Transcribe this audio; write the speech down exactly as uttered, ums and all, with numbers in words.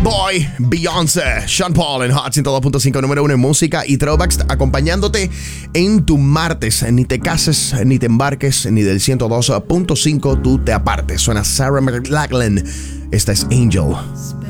Boy, Beyoncé, Sean Paul en Hot ciento dos punto cinco, número uno en música y throwbacks, acompañándote en tu martes. Ni te cases, ni te embarques, ni del ciento dos punto cinco tú te apartes. Suena Sarah McLachlan. Esta es Angel.